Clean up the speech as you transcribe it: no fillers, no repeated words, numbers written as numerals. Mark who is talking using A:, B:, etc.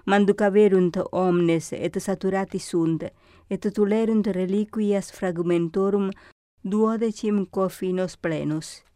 A: manducaverunt omnes et saturati sunt, et tulerunt reliquias fragmentorum 12 cofinos plenos.